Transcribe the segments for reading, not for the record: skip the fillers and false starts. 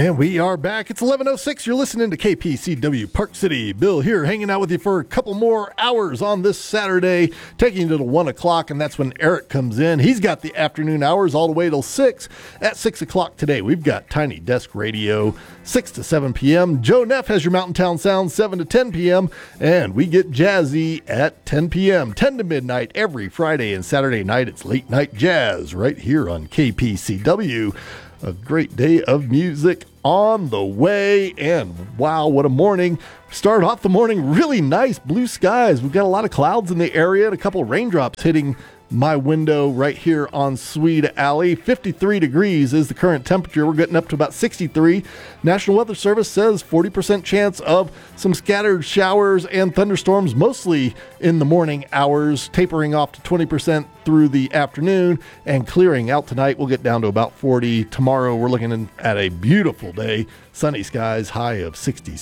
And we are back. It's 11:06. You're listening to KPCW Park City. Bill here, hanging out with you for a couple more hours on this Saturday, taking you to 1 o'clock, and that's when Eric comes in. He's got the afternoon hours all the way till 6. At 6 o'clock today, we've got Tiny Desk Radio, 6 to 7 p.m. Joe Neff has your Mountain Town Sound, 7 to 10 p.m., and we get jazzy at 10 p.m., 10 to midnight every Friday and Saturday night. It's Late Night Jazz right here on KPCW. A great day of music on the way, and wow, what a morning. Started off the morning really nice, blue skies. We've got a lot of clouds in the area and a couple raindrops hitting my window right here on Swede Alley. 53 degrees is the current temperature. We're getting up to about 63. National Weather Service says 40% chance of some scattered showers and thunderstorms, mostly in the morning hours, tapering off to 20% through the afternoon and clearing out tonight. We'll get down to about 40. Tomorrow, we're looking at a beautiful day. Sunny skies, high of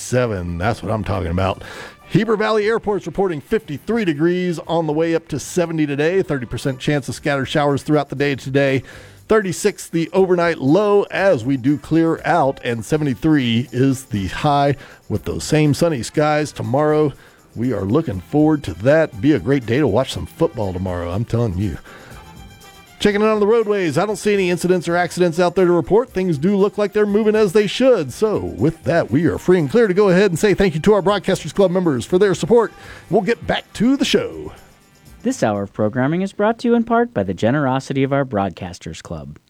67. That's what I'm talking about. Heber Valley Airport's reporting 53 degrees on the way up to 70 today. 30% chance of scattered showers throughout the day today. 36 the overnight low as we do clear out, and 73 is the high with those same sunny skies tomorrow. We are looking forward to that. Be a great day to watch some football tomorrow, I'm telling you. Checking it on the roadways, I don't see any incidents or accidents out there to report. Things do look like they're moving as they should. So with that, we are free and clear to go ahead and say thank you to our Broadcasters Club members for their support. We'll get back to the show. This hour of programming is brought to you in part by the generosity of our Broadcasters Club.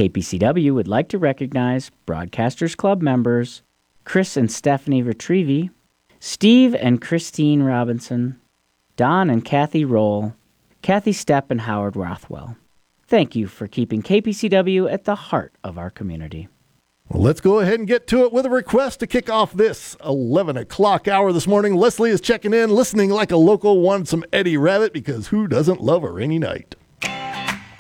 KPCW would like to recognize Broadcasters Club members Chris and Stephanie Retrieve, Steve and Christine Robinson, Don and Kathy Roll, Kathy Stepp and Howard Rothwell. Thank you for keeping KPCW at the heart of our community. Well, let's go ahead and get to it with a request to kick off this 11 o'clock hour this morning. Leslie is checking in, listening like a local, wanted some Eddie Rabbitt, because who doesn't love a rainy night?